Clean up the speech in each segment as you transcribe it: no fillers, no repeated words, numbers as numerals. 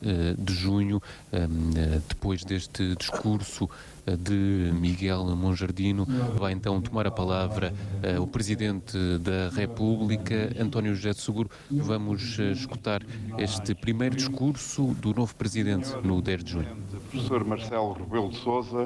de junho, depois deste discurso de Miguel Monjardino, vai então tomar a palavra o Presidente da República, António José Seguro. Vamos escutar este primeiro discurso do novo Presidente no 10 de junho. Professor Marcelo Rebelo de Sousa,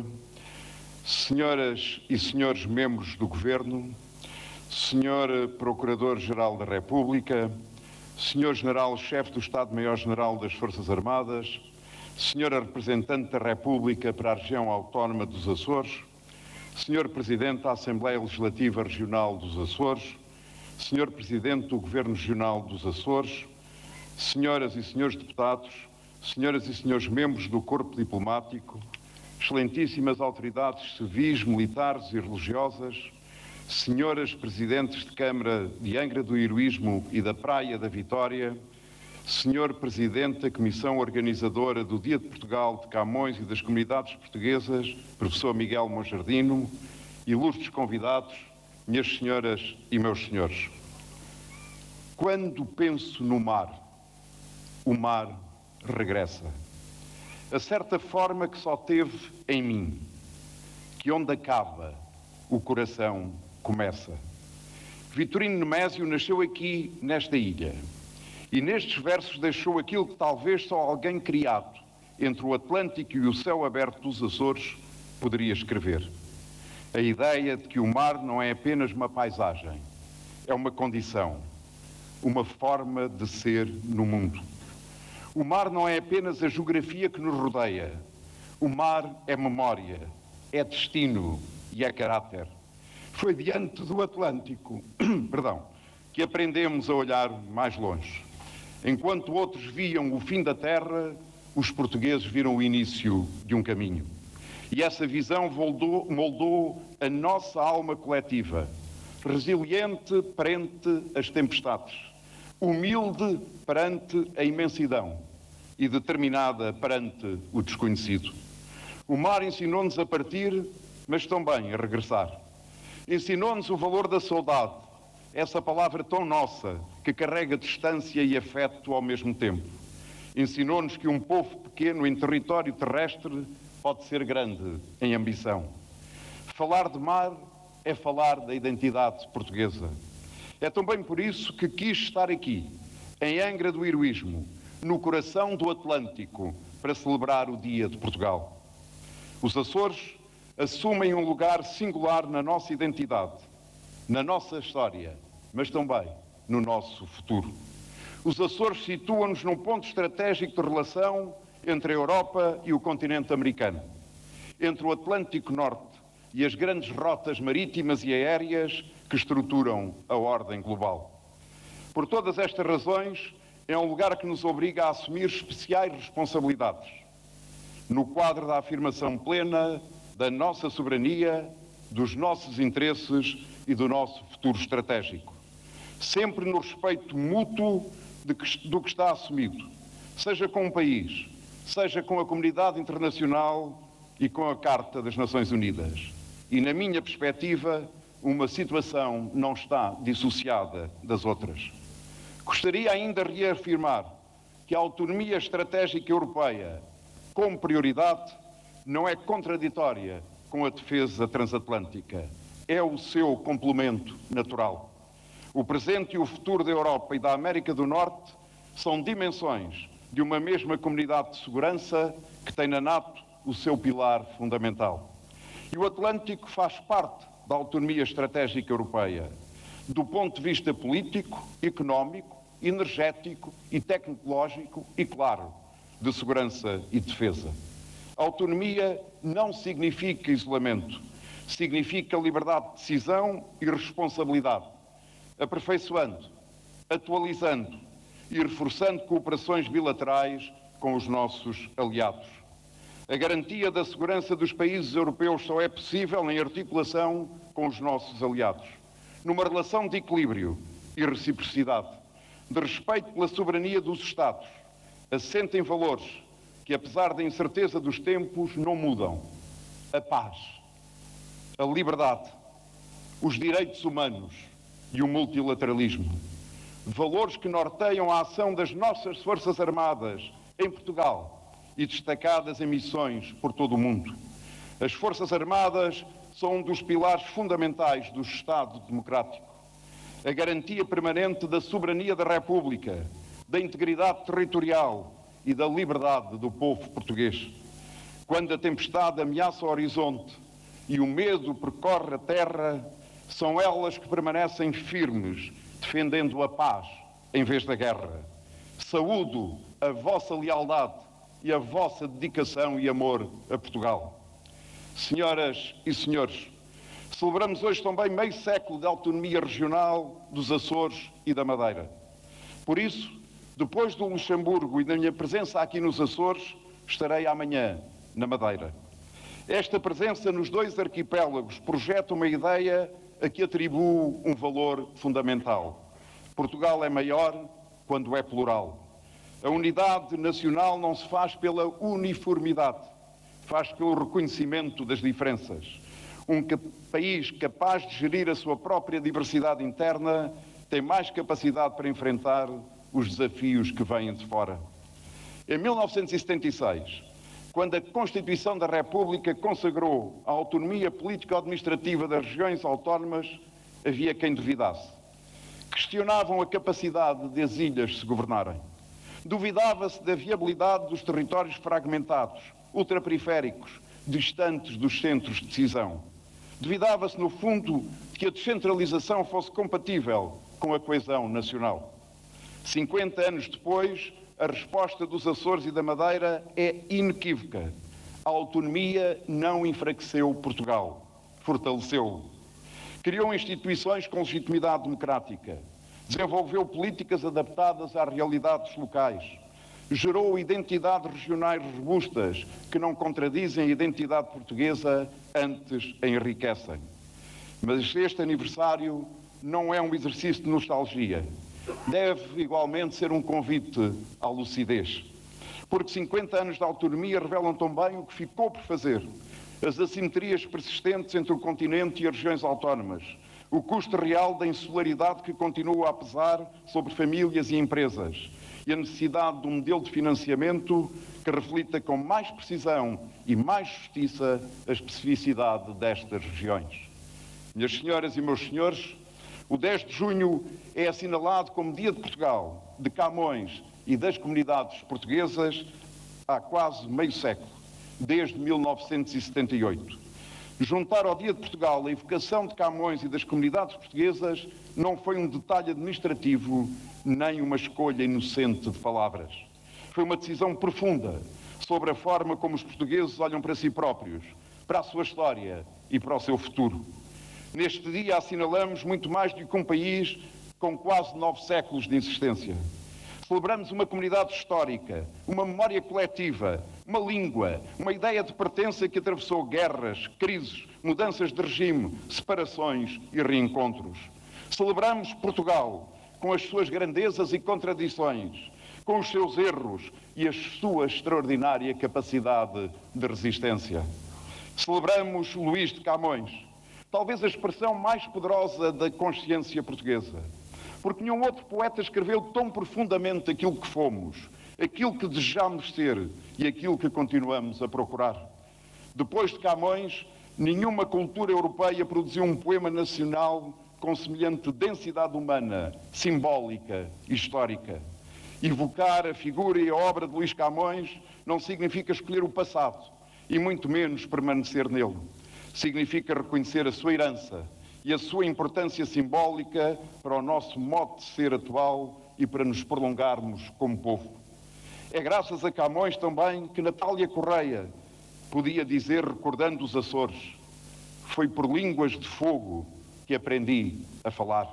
senhoras e senhores membros do Governo, senhor Procurador-Geral da República, senhor General-Chefe do Estado-Maior-General das Forças Armadas, senhora Representante da República para a Região Autónoma dos Açores, senhor Presidente da Assembleia Legislativa Regional dos Açores, senhor Presidente do Governo Regional dos Açores, senhoras e senhores deputados, senhoras e senhores membros do Corpo Diplomático, excelentíssimas autoridades civis, militares e religiosas, senhoras Presidentes de Câmara de Angra do Heroísmo e da Praia da Vitória, senhor Presidente da Comissão Organizadora do Dia de Portugal de Camões e das Comunidades Portuguesas, Professor Miguel Monjardino, ilustres convidados, minhas senhoras e meus senhores. Quando penso no mar, o mar regressa. A certa forma que só teve em mim, que onde acaba, o coração começa. Vitorino Nemésio nasceu aqui, nesta ilha, e nestes versos deixou aquilo que talvez só alguém criado entre o Atlântico e o céu aberto dos Açores poderia escrever. A ideia de que o mar não é apenas uma paisagem, é uma condição, uma forma de ser no mundo. O mar não é apenas a geografia que nos rodeia. O mar é memória, é destino e é caráter. Foi diante do Atlântico, que aprendemos a olhar mais longe. Enquanto outros viam o fim da terra, os portugueses viram o início de um caminho. E essa visão moldou a nossa alma coletiva, resiliente perante as tempestades, humilde perante a imensidão e determinada perante o desconhecido. O mar ensinou-nos a partir, mas também a regressar. Ensinou-nos o valor da saudade, essa palavra tão nossa que carrega distância e afeto ao mesmo tempo. Ensinou-nos que um povo pequeno em território terrestre pode ser grande em ambição. Falar de mar é falar da identidade portuguesa. É também por isso que quis estar aqui, em Angra do Heroísmo, no coração do Atlântico, para celebrar o Dia de Portugal. Os Açores assumem um lugar singular na nossa identidade, na nossa história, mas também no nosso futuro. Os Açores situam-nos num ponto estratégico de relação entre a Europa e o continente americano, entre o Atlântico Norte e as grandes rotas marítimas e aéreas que estruturam a ordem global. Por todas estas razões, é um lugar que nos obriga a assumir especiais responsabilidades, no quadro da afirmação plena da nossa soberania, dos nossos interesses e do nosso futuro estratégico. Sempre no respeito mútuo do que está assumido, seja com um país, seja com a comunidade internacional e com a Carta das Nações Unidas. E, na minha perspectiva, uma situação não está dissociada das outras. Gostaria ainda de reafirmar que a autonomia estratégica europeia, como prioridade, não é contraditória com a defesa transatlântica. É o seu complemento natural. O presente e o futuro da Europa e da América do Norte são dimensões de uma mesma comunidade de segurança que tem na NATO o seu pilar fundamental. E o Atlântico faz parte da autonomia estratégica europeia, do ponto de vista político, económico, energético e tecnológico e, claro, de segurança e defesa. Autonomia não significa isolamento, significa liberdade de decisão e responsabilidade, aperfeiçoando, atualizando e reforçando cooperações bilaterais com os nossos aliados. A garantia da segurança dos países europeus só é possível em articulação com os nossos aliados, numa relação de equilíbrio e reciprocidade, de respeito pela soberania dos Estados, assente em valores que, apesar da incerteza dos tempos, não mudam. A paz, a liberdade, os direitos humanos e o multilateralismo. Valores que norteiam a ação das nossas Forças Armadas em Portugal e destacadas em missões por todo o mundo. As Forças Armadas são um dos pilares fundamentais do Estado democrático. A garantia permanente da soberania da República, da integridade territorial e da liberdade do povo português. Quando a tempestade ameaça o horizonte e o medo percorre a terra, são elas que permanecem firmes, defendendo a paz em vez da guerra. Saúdo a vossa lealdade e a vossa dedicação e amor a Portugal. Senhoras e senhores, celebramos hoje também meio século de autonomia regional dos Açores e da Madeira. Por isso, depois do Luxemburgo e da minha presença aqui nos Açores, estarei amanhã na Madeira. Esta presença nos dois arquipélagos projeta uma ideia a que atribuo um valor fundamental. Portugal é maior quando é plural. A unidade nacional não se faz pela uniformidade, faz pelo reconhecimento das diferenças. Um país capaz de gerir a sua própria diversidade interna tem mais capacidade para enfrentar os desafios que vêm de fora. Em 1976, quando a Constituição da República consagrou a autonomia político-administrativa das regiões autónomas, havia quem duvidasse. Questionavam a capacidade das ilhas se governarem. Duvidava-se da viabilidade dos territórios fragmentados, ultraperiféricos, distantes dos centros de decisão. Duvidava-se, no fundo, de que a descentralização fosse compatível com a coesão nacional. 50 anos depois, a resposta dos Açores e da Madeira é inequívoca. A autonomia não enfraqueceu Portugal, fortaleceu-o. Criou instituições com legitimidade democrática, desenvolveu políticas adaptadas às realidades locais, gerou identidades regionais robustas que não contradizem a identidade portuguesa, antes a enriquecem. Mas este aniversário não é um exercício de nostalgia. Deve igualmente ser um convite à lucidez. Porque 50 anos de autonomia revelam também o que ficou por fazer. As assimetrias persistentes entre o continente e as regiões autónomas. O custo real da insularidade que continua a pesar sobre famílias e empresas. E a necessidade de um modelo de financiamento que reflita com mais precisão e mais justiça a especificidade destas regiões. Minhas senhoras e meus senhores, o 10 de junho é assinalado como Dia de Portugal, de Camões e das comunidades portuguesas há quase meio século, desde 1978. Juntar ao Dia de Portugal a evocação de Camões e das comunidades portuguesas não foi um detalhe administrativo, nem uma escolha inocente de palavras. Foi uma decisão profunda sobre a forma como os portugueses olham para si próprios, para a sua história e para o seu futuro. Neste dia assinalamos muito mais do que um país com quase 9 séculos de existência. Celebramos uma comunidade histórica, uma memória coletiva, uma língua, uma ideia de pertença que atravessou guerras, crises, mudanças de regime, separações e reencontros. Celebramos Portugal, com as suas grandezas e contradições, com os seus erros e a sua extraordinária capacidade de resistência. Celebramos Luís de Camões, talvez a expressão mais poderosa da consciência portuguesa, porque nenhum outro poeta escreveu tão profundamente aquilo que fomos, aquilo que desejamos ser e aquilo que continuamos a procurar. Depois de Camões, nenhuma cultura europeia produziu um poema nacional com semelhante densidade humana, simbólica e histórica. Evocar a figura e a obra de Luís Camões não significa escolher o passado, e muito menos permanecer nele. Significa reconhecer a sua herança e a sua importância simbólica para o nosso modo de ser atual e para nos prolongarmos como povo. É graças a Camões também que Natália Correia podia dizer, recordando os Açores, foi por línguas de fogo que aprendi a falar.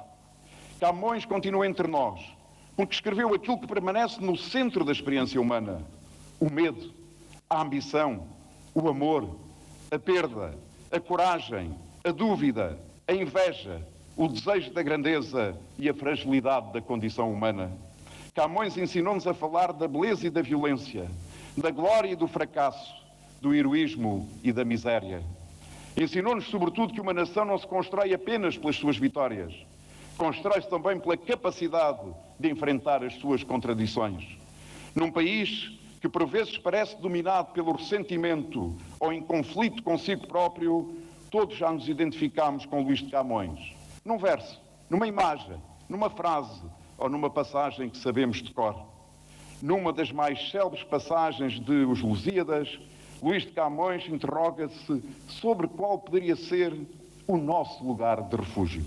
Camões continua entre nós, porque escreveu aquilo que permanece no centro da experiência humana: o medo, a ambição, o amor, a perda, a coragem, a dúvida, a inveja, o desejo da grandeza e a fragilidade da condição humana. Camões ensinou-nos a falar da beleza e da violência, da glória e do fracasso, do heroísmo e da miséria. Ensinou-nos, sobretudo, que uma nação não se constrói apenas pelas suas vitórias. Constrói-se também pela capacidade de enfrentar as suas contradições. Num país que por vezes parece dominado pelo ressentimento ou em conflito consigo próprio, todos já nos identificamos com Luís de Camões. Num verso, numa imagem, numa frase ou numa passagem que sabemos de cor. Numa das mais célebres passagens de Os Lusíadas, Luís de Camões interroga-se sobre qual poderia ser o nosso lugar de refúgio.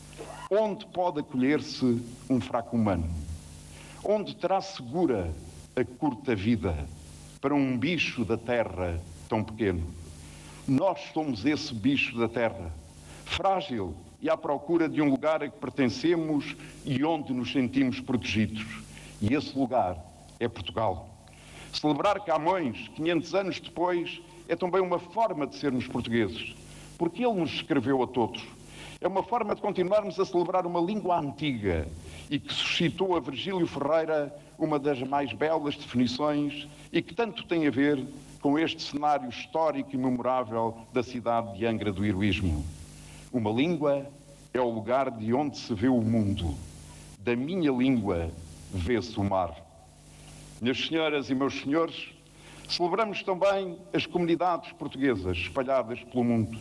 Onde pode acolher-se um fraco humano? Onde terá segura a curta vida para um bicho da terra tão pequeno? Nós somos esse bicho da terra, frágil e à procura de um lugar a que pertencemos e onde nos sentimos protegidos. E esse lugar é Portugal. Celebrar Camões, 500 anos depois, é também uma forma de sermos portugueses, porque ele nos escreveu a todos. É uma forma de continuarmos a celebrar uma língua antiga e que suscitou a Virgílio Ferreira uma das mais belas definições e que tanto tem a ver com este cenário histórico e memorável da cidade de Angra do Heroísmo. Uma língua é o lugar de onde se vê o mundo. Da minha língua vê-se o mar. Minhas senhoras e meus senhores, celebramos também as comunidades portuguesas espalhadas pelo mundo,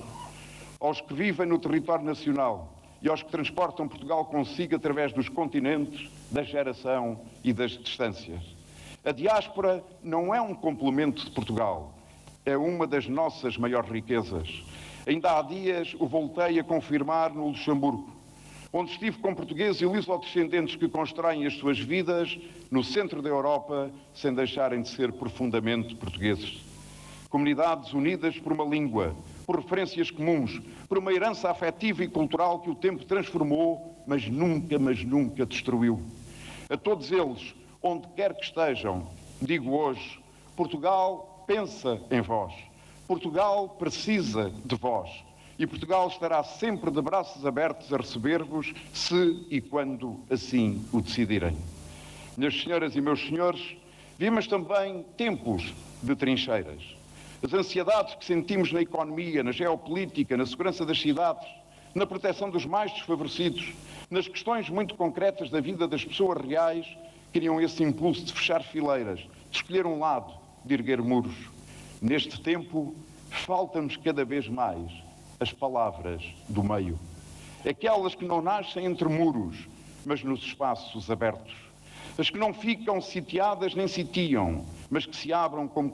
aos que vivem no território nacional e aos que transportam Portugal consigo através dos continentes, da geração e das distâncias. A diáspora não é um complemento de Portugal, é uma das nossas maiores riquezas. Ainda há dias o voltei a confirmar no Luxemburgo, onde estive com portugueses e lusodescendentes que constroem as suas vidas no centro da Europa sem deixarem de ser profundamente portugueses. Comunidades unidas por uma língua, por referências comuns, por uma herança afetiva e cultural que o tempo transformou, mas nunca destruiu. A todos eles, onde quer que estejam, digo hoje, Portugal pensa em vós. Portugal precisa de vós. E Portugal estará sempre de braços abertos a receber-vos, se e quando assim o decidirem. Minhas senhoras e meus senhores, vimos também tempos de trincheiras. As ansiedades que sentimos na economia, na geopolítica, na segurança das cidades, na proteção dos mais desfavorecidos, nas questões muito concretas da vida das pessoas reais, criam esse impulso de fechar fileiras, de escolher um lado, de erguer muros. Neste tempo, faltam-nos cada vez mais as palavras do meio. Aquelas que não nascem entre muros, mas nos espaços abertos. As que não ficam sitiadas nem sitiam, mas que se abrem como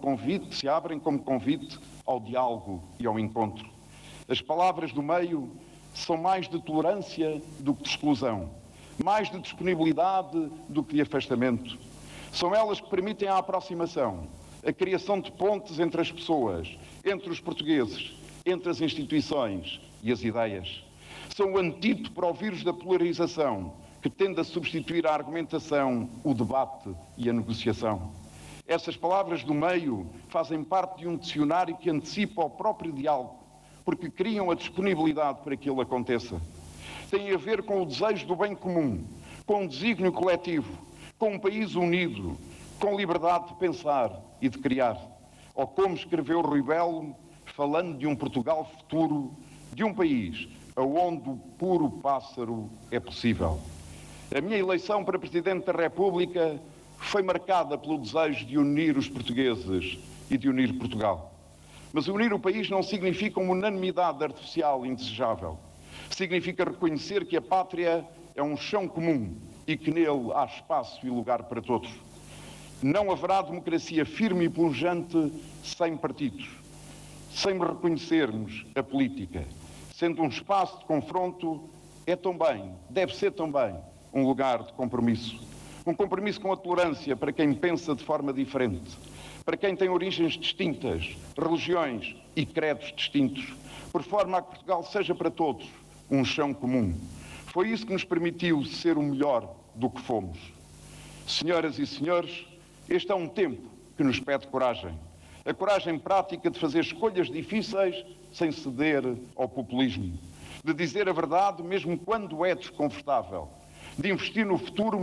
convite ao diálogo e ao encontro. As palavras do meio são mais de tolerância do que de exclusão, mais de disponibilidade do que de afastamento. São elas que permitem a aproximação, a criação de pontes entre as pessoas, entre os portugueses, entre as instituições e as ideias. São o antídoto para o vírus da polarização, que tende a substituir a argumentação, o debate e a negociação. Essas palavras do meio fazem parte de um dicionário que antecipa o próprio diálogo, porque criam a disponibilidade para que ele aconteça. Têm a ver com o desejo do bem comum, com um desígnio coletivo, com um país unido, com liberdade de pensar e de criar. Ou como escreveu Rui Belo, falando de um Portugal futuro, de um país onde o puro pássaro é possível. A minha eleição para Presidente da República foi marcada pelo desejo de unir os portugueses e de unir Portugal. Mas unir o país não significa uma unanimidade artificial indesejável. Significa reconhecer que a pátria é um chão comum e que nele há espaço e lugar para todos. Não haverá democracia firme e pujante sem partidos, sem reconhecermos a política. Sendo um espaço de confronto, é também, deve ser também, um lugar de compromisso. Um compromisso com a tolerância para quem pensa de forma diferente, para quem tem origens distintas, religiões e credos distintos, por forma a que Portugal seja para todos um chão comum. Foi isso que nos permitiu ser o melhor do que fomos. Senhoras e senhores, este é um tempo que nos pede coragem. A coragem prática de fazer escolhas difíceis sem ceder ao populismo. De dizer a verdade mesmo quando é desconfortável. De investir no futuro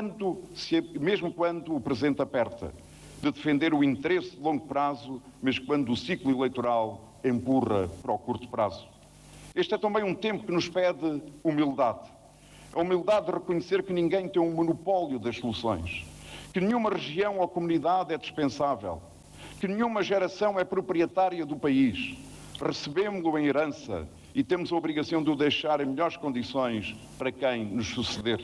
mesmo quando o presente aperta. De defender o interesse de longo prazo, mesmo quando o ciclo eleitoral empurra para o curto prazo. Este é também um tempo que nos pede humildade. A humildade de reconhecer que ninguém tem um monopólio das soluções. que nenhuma região ou comunidade é dispensável, que nenhuma geração é proprietária do país. Recebemos-lo em herança e temos a obrigação de o deixar em melhores condições para quem nos suceder.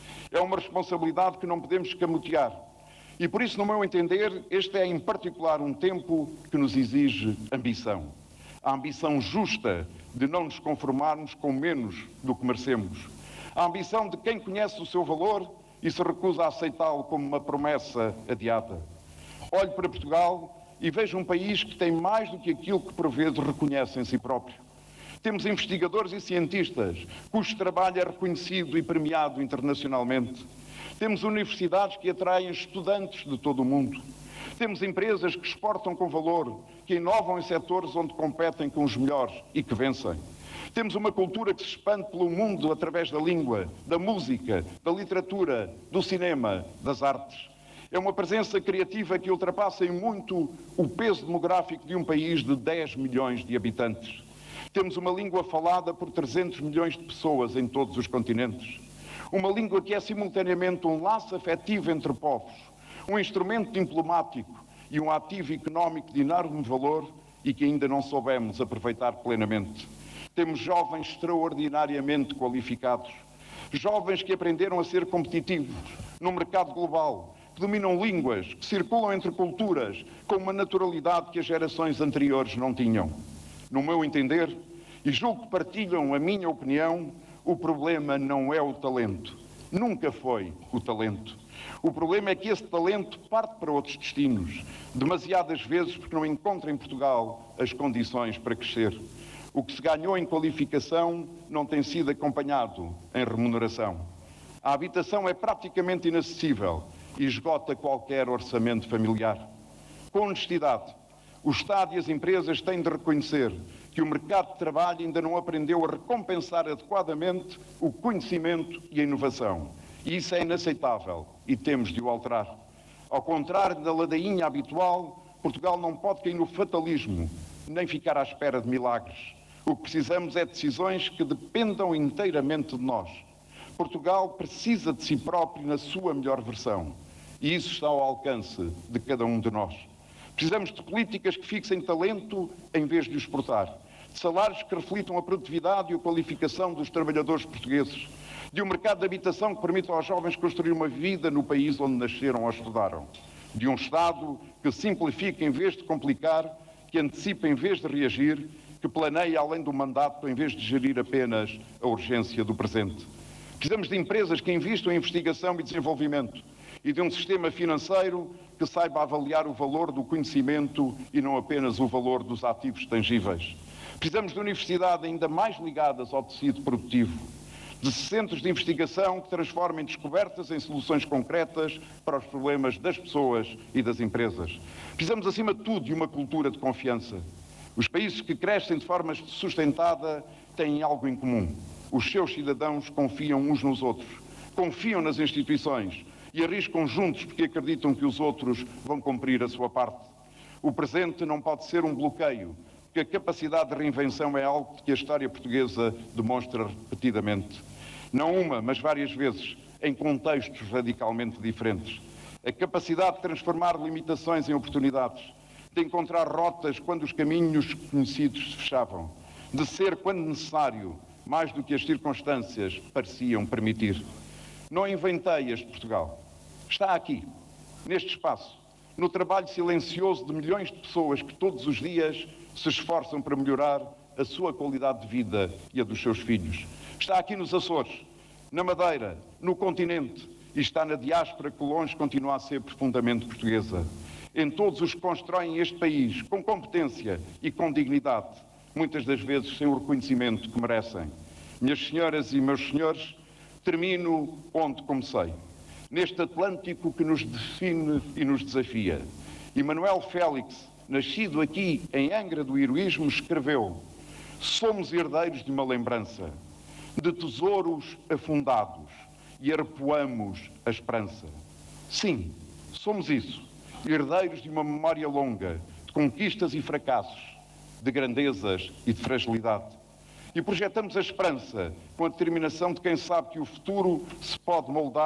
É uma responsabilidade que não podemos escamotear. E por isso, no meu entender, este é em particular um tempo que nos exige ambição. A ambição justa de não nos conformarmos com menos do que merecemos. A ambição de quem conhece o seu valor e se recusa a aceitá-lo como uma promessa adiada. Olho para Portugal e vejo um país que tem mais do que aquilo que por vezes reconhece em si próprio. Temos investigadores e cientistas cujo trabalho é reconhecido e premiado internacionalmente. Temos universidades que atraem estudantes de todo o mundo. Temos empresas que exportam com valor, que inovam em setores onde competem com os melhores e que vencem. Temos uma cultura que se expande pelo mundo através da língua, da música, da literatura, do cinema, das artes. É uma presença criativa que ultrapassa em muito o peso demográfico de um país de 10 milhões de habitantes. Temos uma língua falada por 300 milhões de pessoas em todos os continentes. Uma língua que é simultaneamente um laço afetivo entre povos, um instrumento diplomático e um ativo económico de enorme valor e que ainda não soubemos aproveitar plenamente. Temos jovens extraordinariamente qualificados, jovens que aprenderam a ser competitivos num mercado global, que dominam línguas, que circulam entre culturas com uma naturalidade que as gerações anteriores não tinham. No meu entender, e julgo que partilham a minha opinião, o problema não é o talento. Nunca foi o talento. O problema é que esse talento parte para outros destinos, demasiadas vezes porque não encontra em Portugal as condições para crescer. O que se ganhou em qualificação não tem sido acompanhado em remuneração. A habitação é praticamente inacessível e esgota qualquer orçamento familiar. Com honestidade, o Estado e as empresas têm de reconhecer que o mercado de trabalho ainda não aprendeu a recompensar adequadamente o conhecimento e a inovação. E isso é inaceitável e temos de o alterar. Ao contrário da ladainha habitual, Portugal não pode cair no fatalismo, nem ficar à espera de milagres. O que precisamos é de decisões que dependam inteiramente de nós. Portugal precisa de si próprio na sua melhor versão. E isso está ao alcance de cada um de nós. Precisamos de políticas que fixem talento em vez de o exportar, de salários que reflitam a produtividade e a qualificação dos trabalhadores portugueses, de um mercado de habitação que permita aos jovens construir uma vida no país onde nasceram ou estudaram, de um Estado que simplifique em vez de complicar, que antecipe em vez de reagir, que planeie além do mandato em vez de gerir apenas a urgência do presente. Precisamos de empresas que investam em investigação e desenvolvimento e de um sistema financeiro que saiba avaliar o valor do conhecimento e não apenas o valor dos ativos tangíveis. Precisamos de universidades ainda mais ligadas ao tecido produtivo, de centros de investigação que transformem descobertas em soluções concretas para os problemas das pessoas e das empresas. Precisamos, acima de tudo, de uma cultura de confiança. Os países que crescem de forma sustentada têm algo em comum. Os seus cidadãos confiam uns nos outros, confiam nas instituições e arriscam juntos porque acreditam que os outros vão cumprir a sua parte. O presente não pode ser um bloqueio, porque a capacidade de reinvenção é algo que a história portuguesa demonstra repetidamente. Não uma, mas várias vezes, em contextos radicalmente diferentes. A capacidade de transformar limitações em oportunidades, de encontrar rotas quando os caminhos conhecidos se fechavam, de ser, quando necessário, mais do que as circunstâncias pareciam permitir. Não inventei este Portugal. Está aqui, neste espaço, no trabalho silencioso de milhões de pessoas que todos os dias se esforçam para melhorar a sua qualidade de vida e a dos seus filhos. Está aqui nos Açores, na Madeira, no continente, e está na diáspora que longe continua a ser profundamente portuguesa. Em todos os que constroem este país, com competência e com dignidade, muitas das vezes sem o reconhecimento que merecem. Minhas senhoras e meus senhores, termino onde comecei, neste Atlântico que nos define e nos desafia. E Manuel Félix, nascido aqui em Angra do Heroísmo, escreveu: somos herdeiros de uma lembrança, de tesouros afundados, e arpoamos a esperança. Sim, somos isso, herdeiros de uma memória longa, de conquistas e fracassos, de grandezas e de fragilidade. E projetamos a esperança com a determinação de quem sabe que o futuro se pode moldar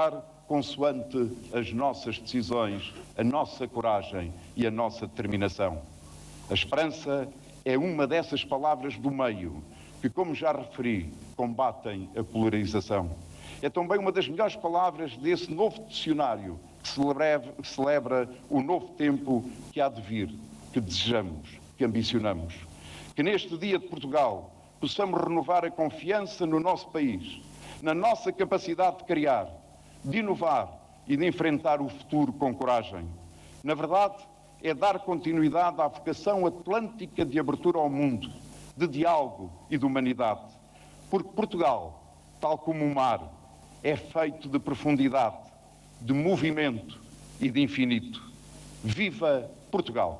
consoante as nossas decisões, a nossa coragem e a nossa determinação. A esperança é uma dessas palavras do meio que, como já referi, combatem a polarização. É também uma das melhores palavras desse novo dicionário que celebra o novo tempo que há de vir, que desejamos, que ambicionamos. Que neste Dia de Portugal possamos renovar a confiança no nosso país, na nossa capacidade de criar, de inovar e de enfrentar o futuro com coragem. Na verdade, é dar continuidade à vocação atlântica de abertura ao mundo, de diálogo e de humanidade. Porque Portugal, tal como o mar, é feito de profundidade, de movimento e de infinito. Viva Portugal!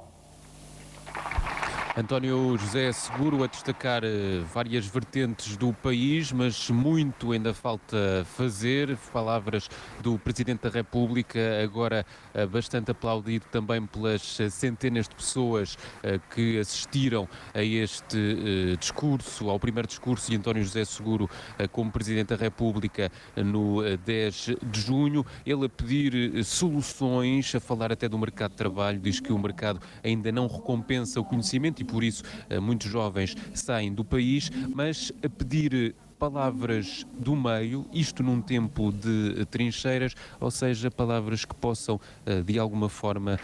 António José Seguro a destacar várias vertentes do país, mas muito ainda falta fazer. Palavras do Presidente da República, agora bastante aplaudido também pelas centenas de pessoas que assistiram a este discurso, ao primeiro discurso de António José Seguro como Presidente da República no 10 de junho. Ele a pedir soluções, a falar até do mercado de trabalho, diz que o mercado ainda não recompensa o conhecimento e por isso muitos jovens saem do país, mas a pedir palavras do meio, isto num tempo de trincheiras, ou seja, palavras que possam de alguma forma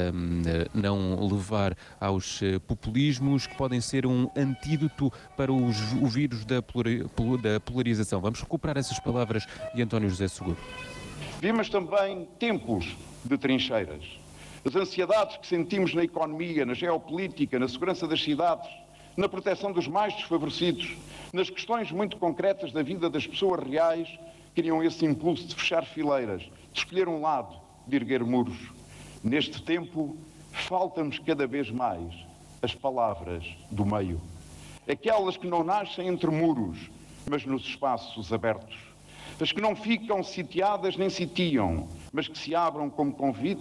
não levar aos populismos, que podem ser um antídoto para o vírus da polarização. Vamos recuperar essas palavras de António José Seguro. Vimos também tempos de trincheiras. As ansiedades que sentimos na economia, na geopolítica, na segurança das cidades, na proteção dos mais desfavorecidos, nas questões muito concretas da vida das pessoas reais, criam esse impulso de fechar fileiras, de escolher um lado, de erguer muros. Neste tempo, faltam-nos cada vez mais as palavras do meio. Aquelas que não nascem entre muros, mas nos espaços abertos. As que não ficam sitiadas nem sitiam, mas que se abrem como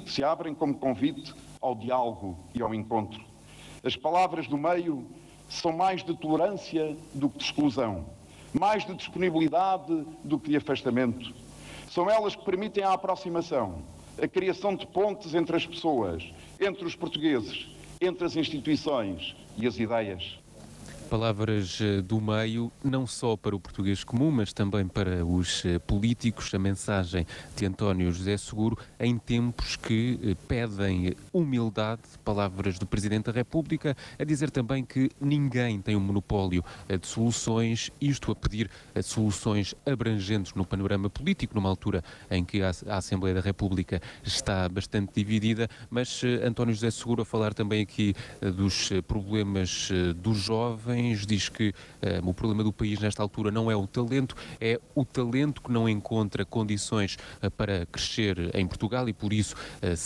convite ao diálogo e ao encontro. As palavras do meio são mais de tolerância do que de exclusão, mais de disponibilidade do que de afastamento. São elas que permitem a aproximação, a criação de pontes entre as pessoas, entre os portugueses, entre as instituições e as ideias. Palavras do meio, não só para o português comum, mas também para os políticos. A mensagem de António José Seguro em tempos que pedem humildade. Palavras do Presidente da República a dizer também que ninguém tem um monopólio de soluções, isto a pedir soluções abrangentes no panorama político, numa altura em que a Assembleia da República está bastante dividida, mas António José Seguro a falar também aqui dos problemas dos jovens. Diz que o problema do país nesta altura não é o talento que não encontra condições para crescer em Portugal e por isso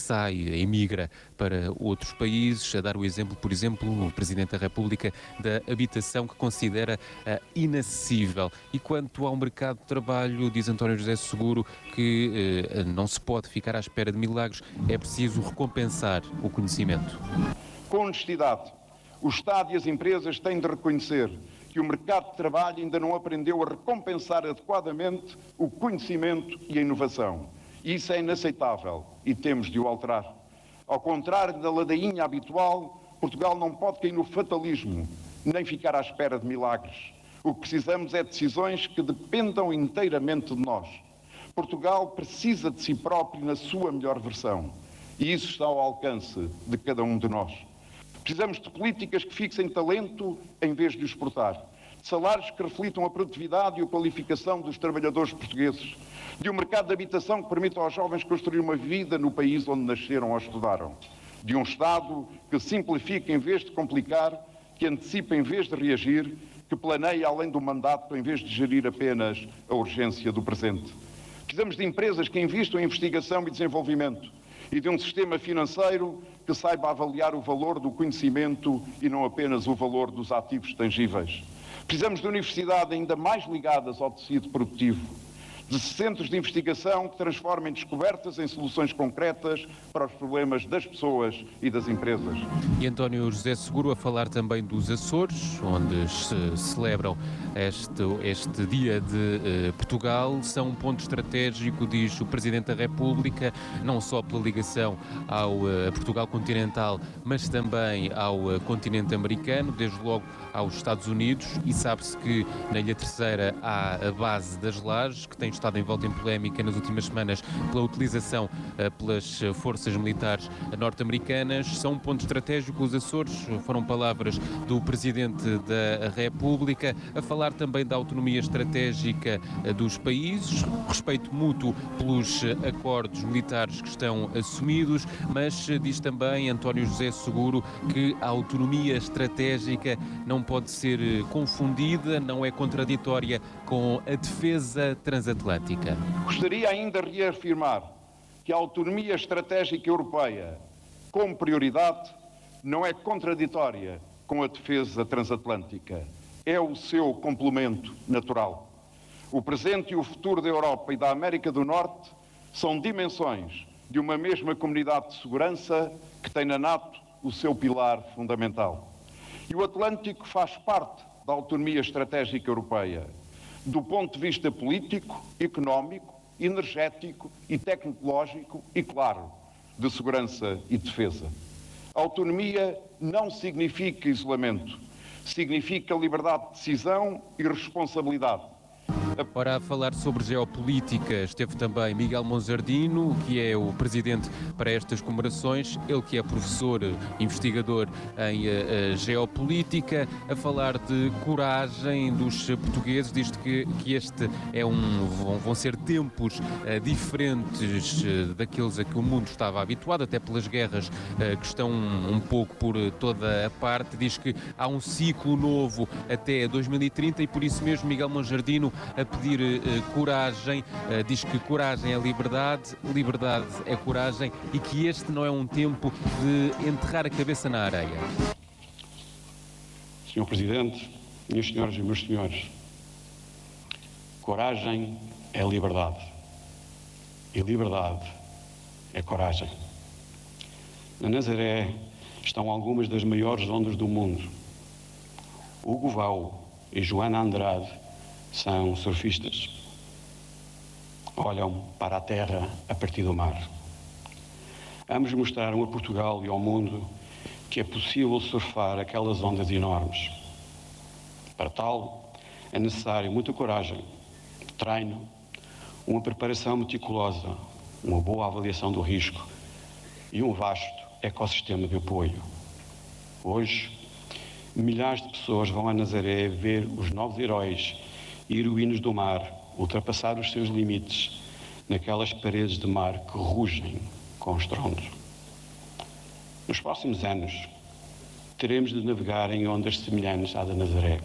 emigra para outros países, a dar o exemplo, por exemplo, o Presidente da República da habitação que considera inacessível. E quanto ao mercado de trabalho, diz António José Seguro que não se pode ficar à espera de milagres, é preciso recompensar o conhecimento. Com honestidade, o Estado e as empresas têm de reconhecer que o mercado de trabalho ainda não aprendeu a recompensar adequadamente o conhecimento e a inovação. E isso é inaceitável e temos de o alterar. Ao contrário da ladainha habitual, Portugal não pode cair no fatalismo, nem ficar à espera de milagres. O que precisamos é de decisões que dependam inteiramente de nós. Portugal precisa de si próprio na sua melhor versão. E isso está ao alcance de cada um de nós. Precisamos de políticas que fixem talento em vez de o exportar, de salários que reflitam a produtividade e a qualificação dos trabalhadores portugueses, de um mercado de habitação que permita aos jovens construir uma vida no país onde nasceram ou estudaram, de um Estado que simplifique em vez de complicar, que antecipe em vez de reagir, que planeie além do mandato em vez de gerir apenas a urgência do presente. Precisamos de empresas que investam em investigação e desenvolvimento e de um sistema financeiro que saiba avaliar o valor do conhecimento e não apenas o valor dos ativos tangíveis. Precisamos de universidades ainda mais ligadas ao tecido produtivo, de centros de investigação que transformem descobertas em soluções concretas para os problemas das pessoas e das empresas. E António José Seguro a falar também dos Açores, onde se celebram este Dia de Portugal. São um ponto estratégico, diz o Presidente da República, não só pela ligação ao Portugal continental, mas também ao continente americano, desde logo aos Estados Unidos, e sabe-se que na Ilha Terceira há a base das Lajes, que tem estado envolta em polémica nas últimas semanas pela utilização pelas forças militares norte-americanas. São um ponto estratégico os Açores, foram palavras do Presidente da República, a falar também da autonomia estratégica dos países, respeito mútuo pelos acordos militares que estão assumidos, mas diz também António José Seguro que a autonomia estratégica não pode ser confundida, não é contraditória com a defesa transatlântica. Gostaria ainda de reafirmar que a autonomia estratégica europeia, como prioridade, não é contraditória com a defesa transatlântica. É o seu complemento natural. O presente e o futuro da Europa e da América do Norte são dimensões de uma mesma comunidade de segurança que tem na NATO o seu pilar fundamental. E o Atlântico faz parte da autonomia estratégica europeia, do ponto de vista político, económico, energético e tecnológico e, claro, de segurança e defesa. Autonomia não significa isolamento, significa liberdade de decisão e responsabilidade. Ora, a falar sobre geopolítica esteve também Miguel Monjardino, que é o presidente para estas comemorações, ele que é professor, investigador em geopolítica, a falar de coragem dos portugueses, diz que este vão ser tempos diferentes daqueles a que o mundo estava habituado, até pelas guerras que estão um pouco por toda a parte. Diz que há um ciclo novo até 2030 e por isso mesmo Miguel Monjardino a pedir coragem, diz que coragem é liberdade, liberdade é coragem e que este não é um tempo de enterrar a cabeça na areia. Senhor Presidente, minhas senhoras e meus senhores, coragem é liberdade e liberdade é coragem. Na Nazaré estão algumas das maiores ondas do mundo. Hugo Vau e Joana Andrade são surfistas. Olham para a terra a partir do mar. Ambos mostraram a Portugal e ao mundo que é possível surfar aquelas ondas enormes. Para tal, é necessário muita coragem, treino, uma preparação meticulosa, uma boa avaliação do risco e um vasto ecossistema de apoio. Hoje, milhares de pessoas vão a Nazaré ver os novos heróis e heroínas do mar ultrapassar os seus limites naquelas paredes de mar que rugem com estrondo. Nos próximos anos, teremos de navegar em ondas semelhantes à da Nazaré.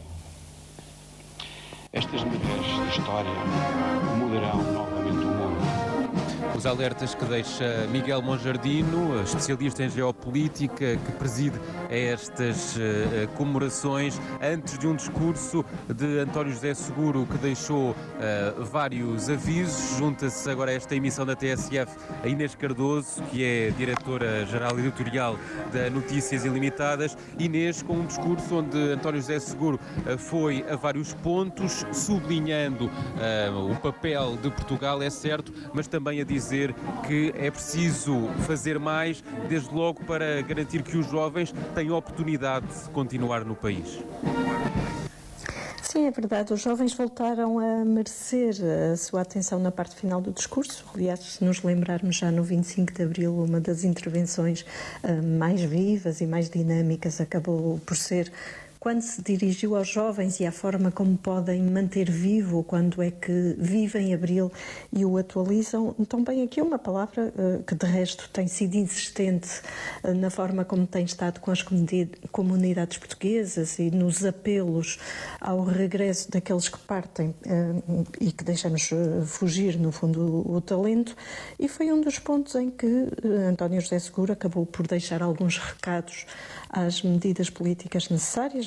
Estas marés da história mudarão novamente o mundo. Os alertas que deixa Miguel Monjardino, especialista em geopolítica, que preside a estas comemorações, antes de um discurso de António José Seguro, que deixou vários avisos. Junta-se agora a esta emissão da TSF a Inês Cardoso, que é diretora-geral editorial da Notícias Ilimitadas. Inês, com um discurso onde António José Seguro foi a vários pontos, sublinhando o papel de Portugal, é certo, mas também a dizer que é preciso fazer mais, desde logo para garantir que os jovens têm oportunidade de continuar no país. Sim, é verdade. Os jovens voltaram a merecer a sua atenção na parte final do discurso. Aliás, se nos lembrarmos já no 25 de Abril, uma das intervenções mais vivas e mais dinâmicas acabou por ser quando se dirigiu aos jovens e à forma como podem manter vivo quando é que vivem Abril e o atualizam. Também aqui uma palavra que de resto tem sido insistente na forma como tem estado com as comunidades portuguesas e nos apelos ao regresso daqueles que partem e que deixamos fugir, no fundo, o talento. E foi um dos pontos em que António José Seguro acabou por deixar alguns recados às medidas políticas necessárias,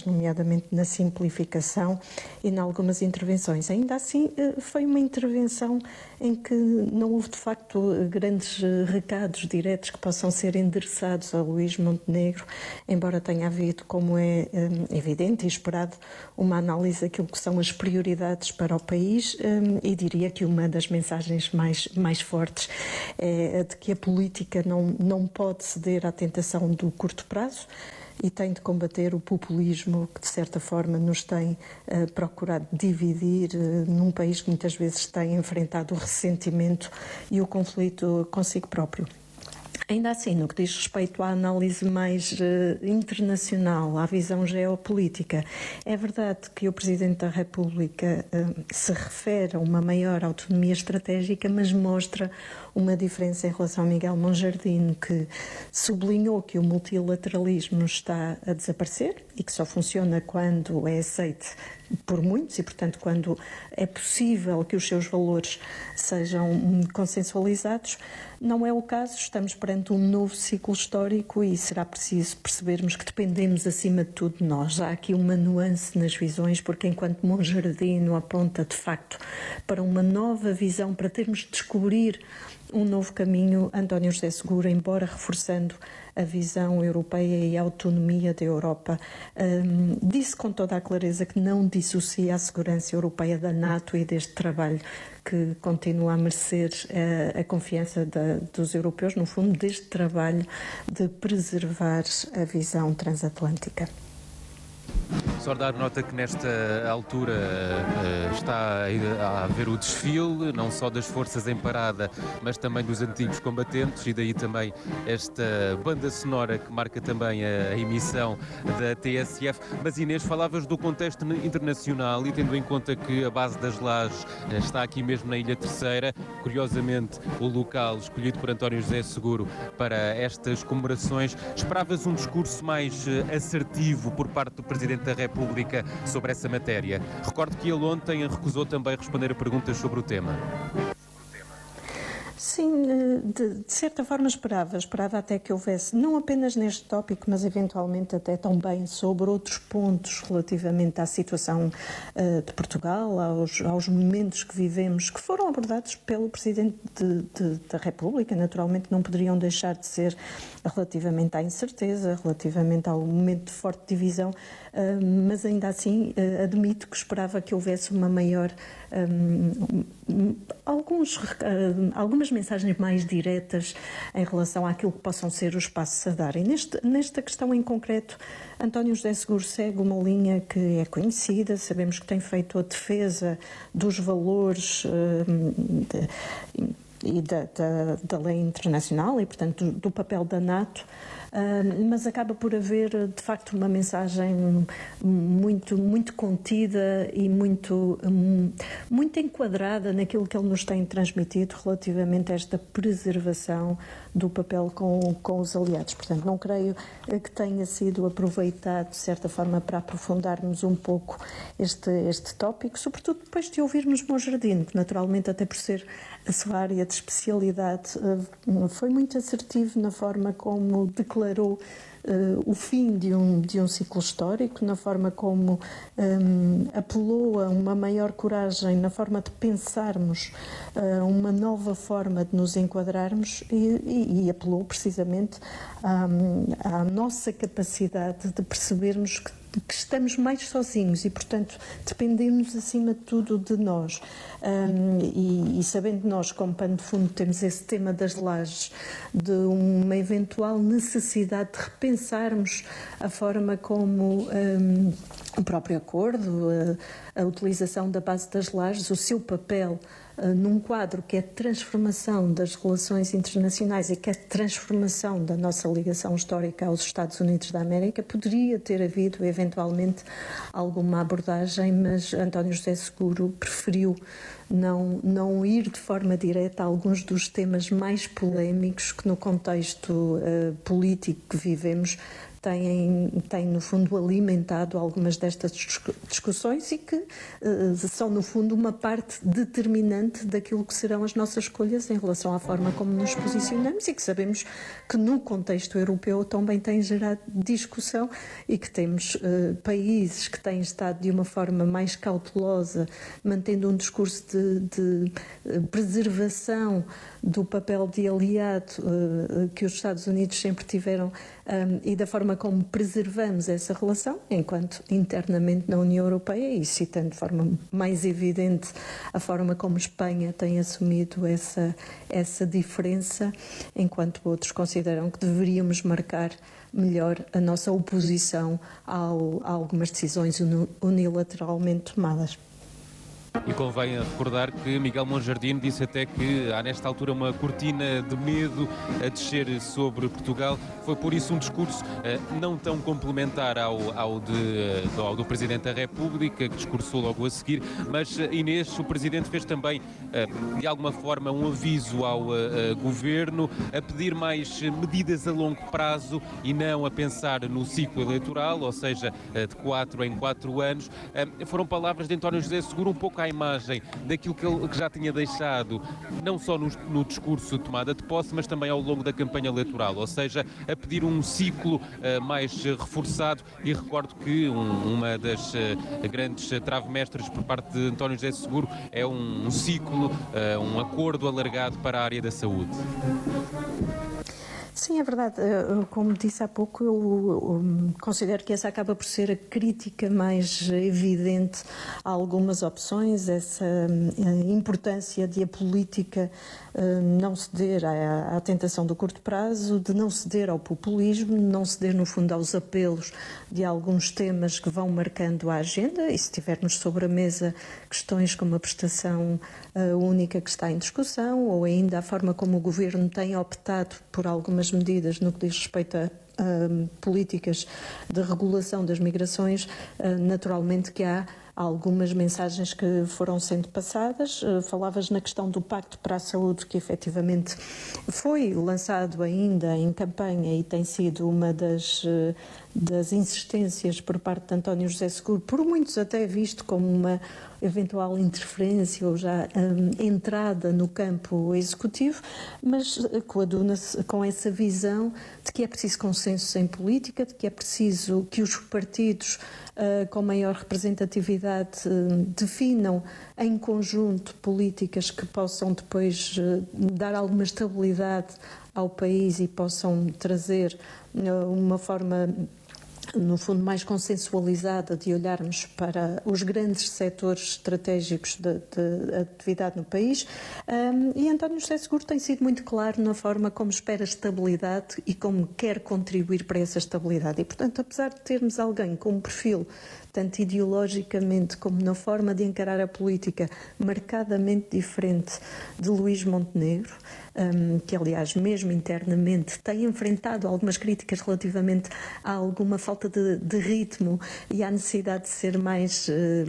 mais, nomeadamente na simplificação e em algumas intervenções. Ainda assim, foi uma intervenção em que não houve, de facto, grandes recados diretos que possam ser endereçados a Luís Montenegro, embora tenha havido, como é evidente e esperado, uma análise daquilo que são as prioridades para o país, e diria que uma das mensagens mais fortes é a de que a política não pode ceder à tentação do curto prazo e tem de combater o populismo que, de certa forma, nos tem procurado dividir num país que muitas vezes tem enfrentado o ressentimento e o conflito consigo próprio. Ainda assim, no que diz respeito à análise mais internacional, à visão geopolítica, é verdade que o Presidente da República se refere a uma maior autonomia estratégica, mas mostra uma diferença em relação a Miguel Monjardim, que sublinhou que o multilateralismo está a desaparecer e que só funciona quando é aceite por muitos e, portanto, quando é possível que os seus valores sejam consensualizados. Não é o caso, estamos perante um novo ciclo histórico e será preciso percebermos que dependemos, acima de tudo, de nós. Há aqui uma nuance nas visões, porque enquanto Monjardim aponta, de facto, para uma nova visão, para termos de descobrir um novo caminho, António José Seguro, embora reforçando a visão europeia e a autonomia da Europa, disse com toda a clareza que não dissocia a segurança europeia da NATO e deste trabalho que continua a merecer a confiança dos europeus, no fundo, deste trabalho de preservar a visão transatlântica. Só dar nota que nesta altura está a haver o desfile, não só das forças em parada, mas também dos antigos combatentes, e daí também esta banda sonora que marca também a emissão da TSF. Mas Inês, falavas do contexto internacional e tendo em conta que a base das Lajes está aqui mesmo na Ilha Terceira, curiosamente o local escolhido por António José Seguro para estas comemorações, esperavas um discurso mais assertivo por parte do Presidente da República sobre essa matéria? Recordo que ele ontem recusou também responder a perguntas sobre o tema. Sim, de certa forma esperava até que houvesse, não apenas neste tópico, mas eventualmente até também sobre outros pontos relativamente à situação de Portugal, aos momentos que vivemos, que foram abordados pelo Presidente da República, naturalmente não poderiam deixar de ser relativamente à incerteza, relativamente ao momento de forte divisão, mas ainda assim admito que esperava que houvesse uma maior, algumas mensagens mais diretas em relação àquilo que possam ser os passos a dar. E nesta questão em concreto, António José Seguro segue uma linha que é conhecida, sabemos que tem feito a defesa dos valores e da lei internacional e, portanto, do papel da NATO, mas acaba por haver, de facto, uma mensagem muito contida e muito enquadrada naquilo que ele nos tem transmitido relativamente a esta preservação do papel com os aliados. Portanto, não creio que tenha sido aproveitado, de certa forma, para aprofundarmos um pouco este tópico, sobretudo depois de ouvirmos Monjardim, que naturalmente, até por ser a sua área de especialidade, foi muito assertivo na forma como declarou o fim de um ciclo histórico, na forma como apelou a uma maior coragem, na forma de pensarmos uma nova forma de nos enquadrarmos e apelou precisamente à nossa capacidade de percebermos que estamos mais sozinhos e, portanto, dependemos acima de tudo de nós. E sabendo nós, como pano de fundo, temos esse tema das lajes, de uma eventual necessidade de repensarmos a forma como o próprio acordo, a utilização da base das lajes, o seu papel num quadro que é a transformação das relações internacionais e que é a transformação da nossa ligação histórica aos Estados Unidos da América, poderia ter havido eventualmente alguma abordagem, mas António José Seguro preferiu não ir de forma direta a alguns dos temas mais polémicos que no contexto político que vivemos têm, no fundo, alimentado algumas destas discussões e que são, no fundo, uma parte determinante daquilo que serão as nossas escolhas em relação à forma como nos posicionamos e que sabemos que no contexto europeu também tem gerado discussão e que temos países que têm estado de uma forma mais cautelosa, mantendo um discurso de preservação do papel de aliado que os Estados Unidos sempre tiveram e da forma como preservamos essa relação, enquanto internamente na União Europeia, e citando de forma mais evidente a forma como Espanha tem assumido essa diferença, enquanto outros consideram que deveríamos marcar melhor a nossa oposição a algumas decisões unilateralmente tomadas. E convém recordar que Miguel Monjardim disse até que há nesta altura uma cortina de medo a descer sobre Portugal. Foi por isso um discurso não tão complementar ao do Presidente da República, que discursou logo a seguir, mas Inês, o Presidente fez também de alguma forma um aviso ao Governo a pedir mais medidas a longo prazo e não a pensar no ciclo eleitoral, ou seja, de 4 em 4 anos. Foram palavras de António José Seguro um pouco à imagem daquilo que já tinha deixado, não só no discurso de tomada de posse, mas também ao longo da campanha eleitoral, ou seja, a pedir um ciclo mais reforçado. E recordo que uma das grandes trave-mestres por parte de António José Seguro é um ciclo, um acordo alargado para a área da saúde. Sim, é verdade. Como disse há pouco, eu considero que essa acaba por ser a crítica mais evidente a algumas opções, essa importância de a política não ceder à tentação do curto prazo, de não ceder ao populismo, não ceder, no fundo, aos apelos de alguns temas que vão marcando a agenda, e se tivermos sobre a mesa questões como a prestação única que está em discussão, ou ainda a forma como o Governo tem optado por algumas medidas no que diz respeito a políticas de regulação das migrações, naturalmente que há algumas mensagens que foram sendo passadas. Falavas na questão do Pacto para a Saúde, que efetivamente foi lançado ainda em campanha e tem sido uma das insistências por parte de António José Seguro, por muitos até visto como uma eventual interferência ou já entrada no campo executivo, mas coaduna-se com essa visão de que é preciso consenso em política, de que é preciso que os partidos com maior representatividade definam em conjunto políticas que possam depois dar alguma estabilidade ao país e possam trazer uma forma, no fundo, mais consensualizada de olharmos para os grandes setores estratégicos de atividade no país. E António José Seguro tem sido muito claro na forma como espera estabilidade e como quer contribuir para essa estabilidade. E, portanto, apesar de termos alguém com um perfil tanto ideologicamente como na forma de encarar a política marcadamente diferente de Luís Montenegro, que aliás mesmo internamente tem enfrentado algumas críticas relativamente a alguma falta de ritmo e à necessidade de ser mais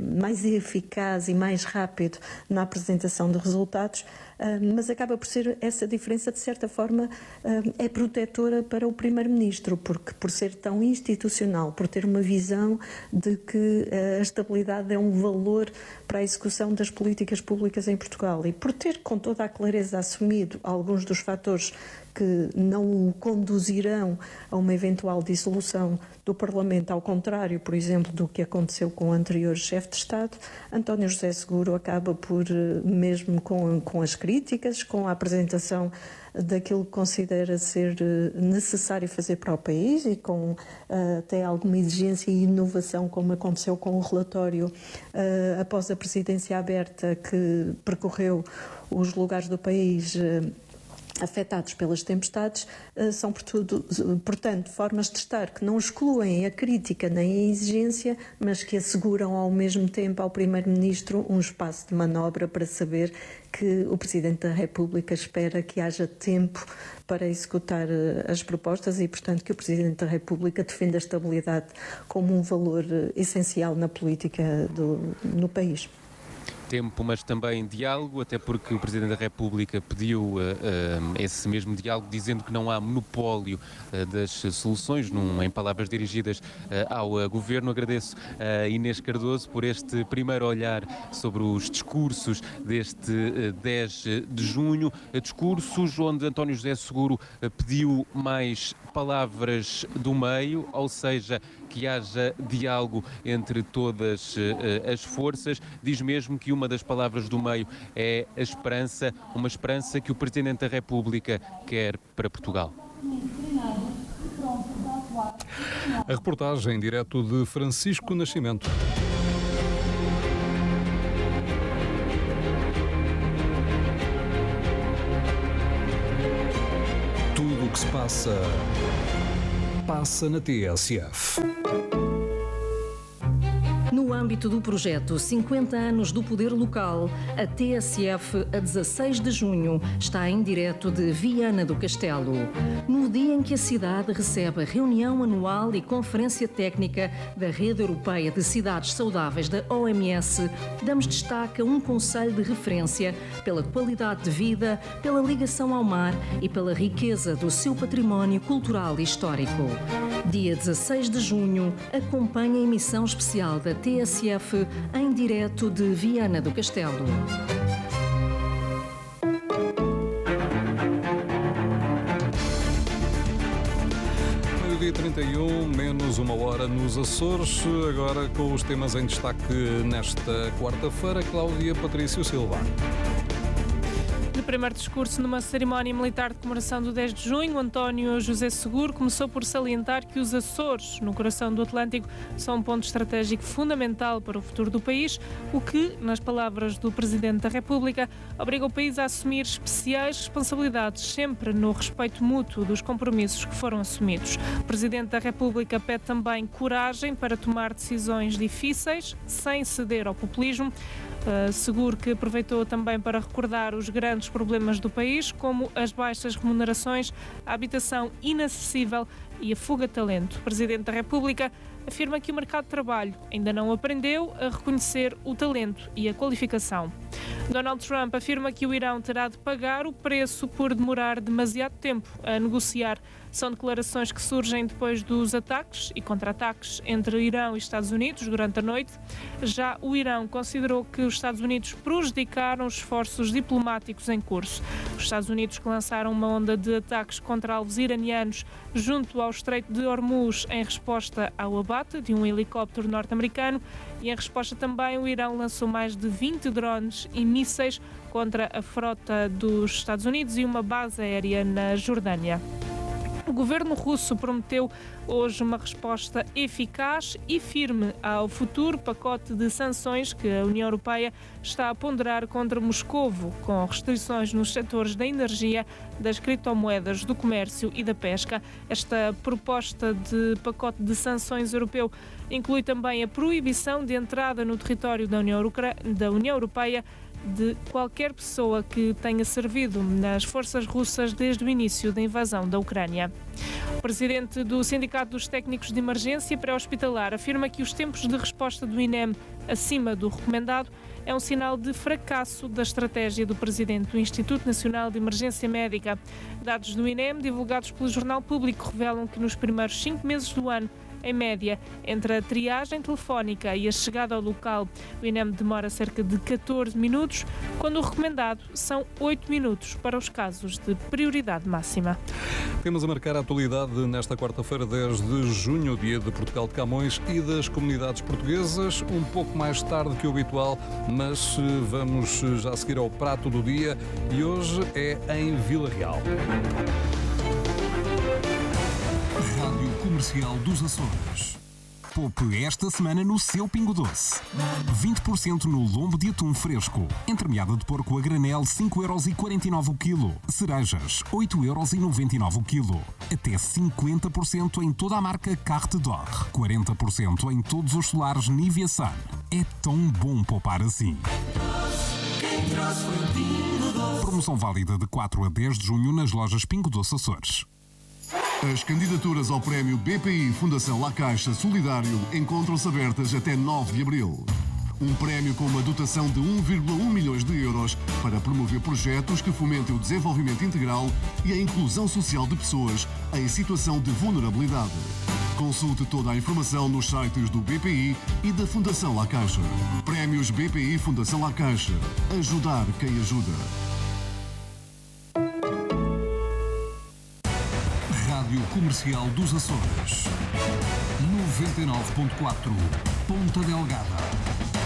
eficaz e mais rápido na apresentação de resultados, mas acaba por ser essa diferença, de certa forma, é protetora para o Primeiro-Ministro, porque por ser tão institucional, por ter uma visão de que a estabilidade é um valor para a execução das políticas públicas em Portugal e por ter com toda a clareza assumido alguns dos fatores que não o conduzirão a uma eventual dissolução do Parlamento, ao contrário, por exemplo, do que aconteceu com o anterior chefe de Estado, António José Seguro acaba por, mesmo com as críticas, com a apresentação daquilo que considera ser necessário fazer para o país e com até alguma exigência e inovação, como aconteceu com o relatório após a presidência aberta, que percorreu os lugares do país afetados pelas tempestades, são, portanto, formas de estar que não excluem a crítica nem a exigência, mas que asseguram ao mesmo tempo ao Primeiro-Ministro um espaço de manobra para saber que o Presidente da República espera que haja tempo para executar as propostas e, portanto, que o Presidente da República defenda a estabilidade como um valor essencial na política no país. tempo, mas também diálogo, até porque o Presidente da República pediu esse mesmo diálogo, dizendo que não há monopólio das soluções, em palavras dirigidas ao Governo. Agradeço a Inês Cardoso por este primeiro olhar sobre os discursos deste 10 de junho, discursos onde António José Seguro pediu mais palavras do meio, ou seja, que haja diálogo entre todas as forças. Diz mesmo que uma das palavras do meio é a esperança, uma esperança que o Presidente da República quer para Portugal. A reportagem em direto de Francisco Nascimento. Tudo o que se passa na TSF. No âmbito do projeto 50 anos do Poder Local, a TSF, a 16 de junho, está em direto de Viana do Castelo. No dia em que a cidade recebe a reunião anual e conferência técnica da Rede Europeia de Cidades Saudáveis da OMS, damos destaque a um concelho de referência pela qualidade de vida, pela ligação ao mar e pela riqueza do seu património cultural e histórico. Dia 16 de junho, acompanhe a emissão especial da TSF em direto de Viana do Castelo. Meio-dia 31, menos uma hora nos Açores, agora com os temas em destaque nesta quarta-feira. Cláudia Patrício Silva. No primeiro discurso, numa cerimónia militar de comemoração do 10 de junho, António José Seguro começou por salientar que os Açores, no coração do Atlântico, são um ponto estratégico fundamental para o futuro do país, o que, nas palavras do Presidente da República, obriga o país a assumir especiais responsabilidades, sempre no respeito mútuo dos compromissos que foram assumidos. O Presidente da República pede também coragem para tomar decisões difíceis, sem ceder ao populismo. Seguro que aproveitou também para recordar os grandes problemas do país, como as baixas remunerações, a habitação inacessível e a fuga de talento. O Presidente da República afirma que o mercado de trabalho ainda não aprendeu a reconhecer o talento e a qualificação. Donald Trump afirma que o Irão terá de pagar o preço por demorar demasiado tempo a negociar. São declarações que surgem depois dos ataques e contra-ataques entre Irão e Estados Unidos durante a noite. Já o Irão considerou que os Estados Unidos prejudicaram os esforços diplomáticos em curso. Os Estados Unidos que lançaram uma onda de ataques contra alvos iranianos junto ao Estreito de Hormuz em resposta ao abate de um helicóptero norte-americano, e em resposta também o Irão lançou mais de 20 drones e mísseis contra a frota dos Estados Unidos e uma base aérea na Jordânia. O governo russo prometeu hoje uma resposta eficaz e firme ao futuro pacote de sanções que a União Europeia está a ponderar contra Moscovo, com restrições nos setores da energia, das criptomoedas, do comércio e da pesca. Esta proposta de pacote de sanções europeu inclui também a proibição de entrada no território da União Europeia de qualquer pessoa que tenha servido nas forças russas desde o início da invasão da Ucrânia. O presidente do Sindicato dos Técnicos de Emergência Pré-Hospitalar afirma que os tempos de resposta do INEM acima do recomendado é um sinal de fracasso da estratégia do presidente do Instituto Nacional de Emergência Médica. Dados do INEM, divulgados pelo Jornal Público, revelam que nos primeiros 5 meses do ano, em média, entre a triagem telefónica e a chegada ao local, o INEM demora cerca de 14 minutos, quando o recomendado são 8 minutos para os casos de prioridade máxima. Temos a marcar a atualidade nesta quarta-feira, 10 de junho, dia de Portugal de Camões e das comunidades portuguesas, um pouco mais tarde que o habitual, mas vamos já seguir ao prato do dia e hoje é em Vila Real. Rádio Comercial dos Açores. Poupe esta semana no seu Pingo Doce. 20% no lombo de atum fresco. Entremeada de porco a granel, 5,49€ o quilo. Cerejas, 8,99€ o quilo. Até 50% em toda a marca Carte d'Or. 40% em todos os solares Nivea Sun. É tão bom poupar assim. Promoção válida de 4 a 10 de junho nas lojas Pingo Doce Açores. As candidaturas ao prémio BPI Fundação La Caixa Solidário encontram-se abertas até 9 de abril. Um prémio com uma dotação de 1,1 milhões de euros para promover projetos que fomentem o desenvolvimento integral e a inclusão social de pessoas em situação de vulnerabilidade. Consulte toda a informação nos sites do BPI e da Fundação La Caixa. Prémios BPI Fundação La Caixa. Ajudar quem ajuda. Rádio Comercial dos Açores. 99.4 Ponta Delgada.